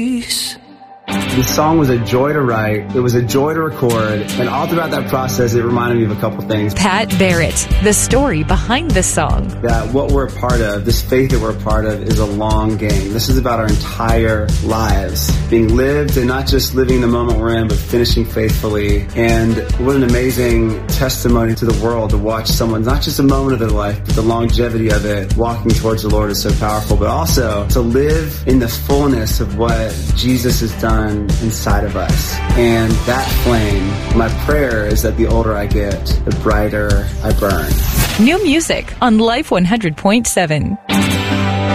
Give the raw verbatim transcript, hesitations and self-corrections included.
The song was a joy to write. It was a joy to record. And all throughout that process, it reminded me of a couple things. Pat Barrett, the story behind the song. That what we're a part of, this faith that we're a part of, is a long game. This is about our entire lives being lived, and not just living the moment we're in, but finishing faithfully. And what an amazing testimony to the world to watch someone, not just a moment of their life, but the longevity of it, walking towards the Lord is so powerful, but also to live in the fullness of what Jesus has done inside of us. And that flame, my prayer is that the older I get, the brighter I burn. New music on Life one hundred point seven.